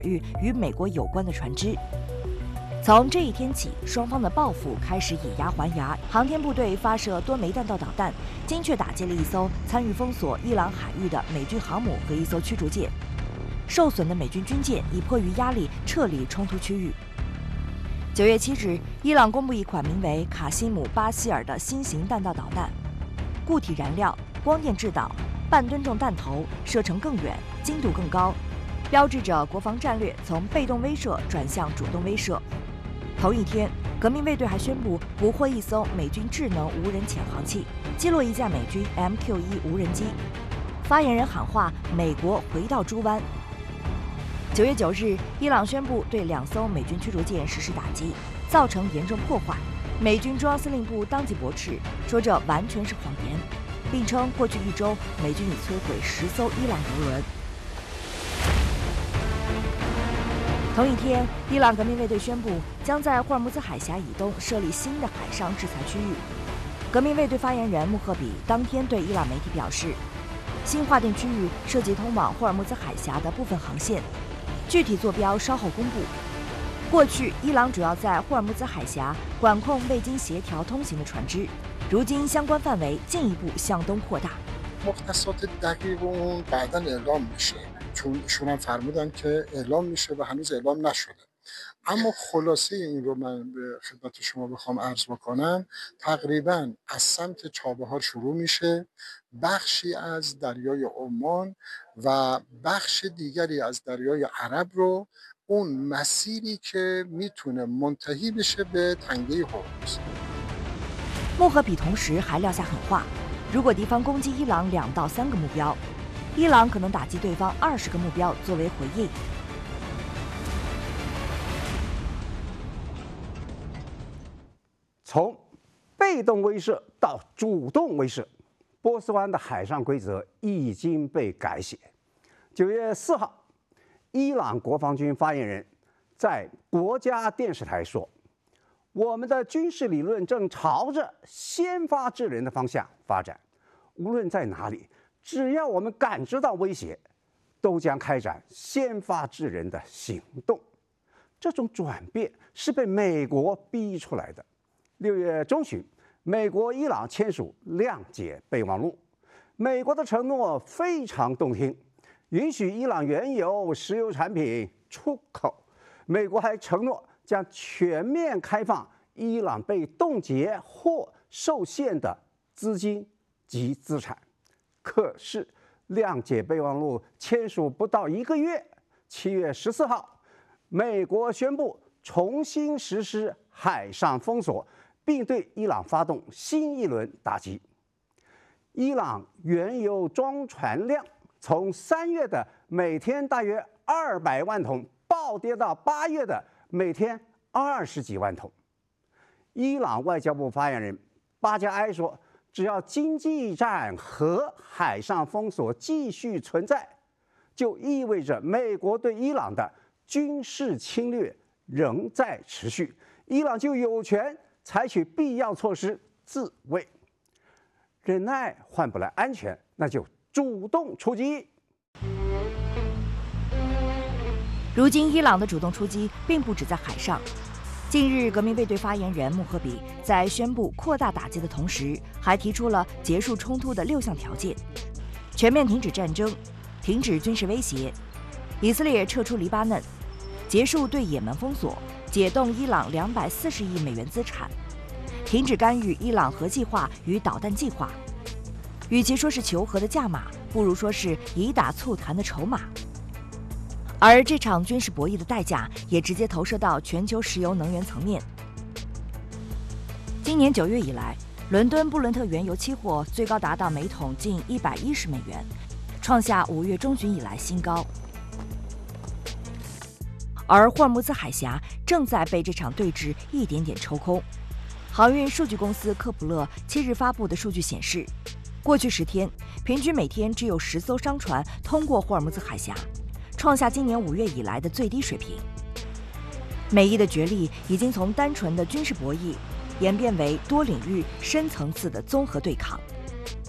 域与美国有关的船只。从这一天起，双方的报复开始以牙还牙。航天部队发射多枚弹道导弹，精确打击了一艘参与封锁伊朗海域的美军航母和一艘驱逐舰。受损的美军军舰已迫于压力撤离冲突区域。9月7日，伊朗公布一款名为卡辛姆巴希尔的新型弹道导弹，固体燃料、光电制导、半吨重弹头，射程更远，精度更高，标志着国防战略从被动威慑转向主动威慑。同一天，革命卫队还宣布捕获一艘美军智能无人潜航器，击落一架美军 MQ-1无人机。发言人喊话：“美国回到猪湾。”9月9日，伊朗宣布对2艘美军驱逐舰实施打击，造成严重破坏。美军中央司令部当即驳斥，说这完全是谎言，并称过去1周美军已摧毁10艘伊朗油轮。同一天，伊朗革命卫队宣布将在霍尔木兹海峡以东设立新的海上制裁区域。革命卫队发言人穆赫比当天对伊朗媒体表示，新划定区域涉及通往霍尔木兹海峡的部分航线，具体坐标稍后公布。过去，伊朗主要在霍尔木兹海峡管控未经协调通行的船只，如今相关范围进一步向东扩大。 چون ایشون هم فرمودن که اعلام میشه و هنوز اعلام نشده. اما خلاصه این رو من به خدمت شما بخوام عرض بکنم، تقریبا از سمت چابهار شروع میشه، بخشی از دریای عمان و بخش دیگری از دریای عرب رو اون مسیری که میتونه منتهی بشه به تنگه هرمز。 穆赫比同时还撂下狠话，如果敌方攻击伊朗2到3个目标，伊朗可能打击对方20个目标作为回应。 从被动威慑到主动威慑，波斯湾的海上规则已经被改写。9月4号，伊朗国防军发言人在国家电视台说：“我们的军事理论正朝着先发制人的方向发展，无论在哪里。”只要我们感知到威胁，都将开展先发制人的行动。这种转变是被美国逼出来的。6月中旬，美国、伊朗签署谅解备忘录。美国的承诺非常动听，允许伊朗原油、石油产品出口。美国还承诺将全面开放伊朗被冻结或受限的资金及资产。可是，谅解备忘录签署不到1个月，7月14号，美国宣布重新实施海上封锁，并对伊朗发动新一轮打击。伊朗原油装船量从3月的每天大约200万桶暴跌到8月的每天20几万桶。伊朗外交部发言人巴加埃说，只要经济战和海上封锁继续存在，就意味着美国对伊朗的军事侵略仍在持续，伊朗就有权采取必要措施自卫。忍耐换不来安全，那就主动出击。 如今，伊朗的主动出击并不止在海上。近日，革命卫队发言人穆赫比在宣布扩大打击的同时，还提出了结束冲突的6项条件：全面停止战争、停止军事威胁、以色列撤出黎巴嫩、结束对也门封锁、解冻伊朗240亿美元资产、停止干预伊朗核计划与导弹计划。与其说是求和的价码，不如说是以打促谈的筹码。而这场军事博弈的代价也直接投射到全球石油能源层面。今年9月以来，伦敦布伦特原油期货最高达到每桶近110美元，创下5月中旬以来新高。而霍尔木兹海峡正在被这场对峙一点点抽空。航运数据公司科普勒7日发布的数据显示，过去10天，平均每天只有10艘商船通过霍尔木兹海峡，创下今年5月以来的最低水平。美伊的角力已经从单纯的军事博弈演变为多领域、深层次的综合对抗。